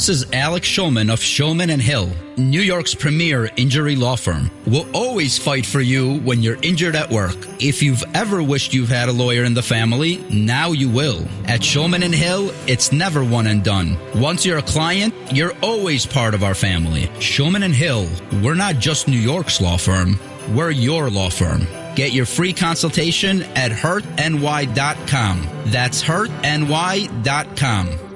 This is Alex Shulman of Shulman & Hill, New York's premier injury law firm. We'll always fight for you when you're injured at work. If you've ever wished you've had a lawyer in the family, now you will. At Shulman & Hill, it's never one and done. Once you're a client, you're always part of our family. Shulman & Hill, we're not just New York's law firm, we're your law firm. Get your free consultation at hurtny.com. That's hurtny.com.